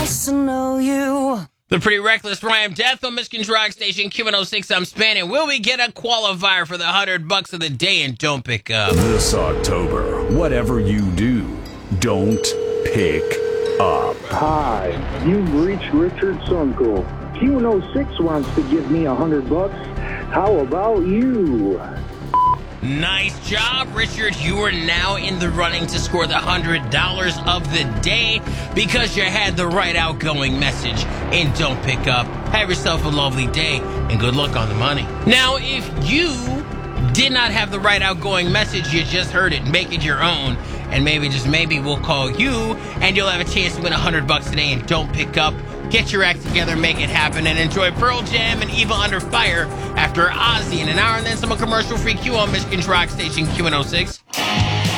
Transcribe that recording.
nice to know you. The Pretty Reckless Rhyme Death on Michigan's Rock Station, Q106. I'm Spanning. Will we get a qualifier for the $100 of the day and don't pick up? This October, whatever you do, don't pick up. Hi, you've reached Richard's uncle. Q106 wants to give me $100. How about you? Nice job, Richard. You are now in the running to score the $100 of the day because you had the right outgoing message and don't pick up. Have yourself a lovely day and good luck on the money. Now, if you did not have the right outgoing message, you just heard it, make it your own. And maybe, just maybe, we'll call you and you'll have a chance to win $100 today and don't pick up. Get your act together, make it happen, and enjoy Pearl Jam and Eva Under Fire after Ozzy in an hour and then some commercial-free Q on Michigan's Rock Station, Q106.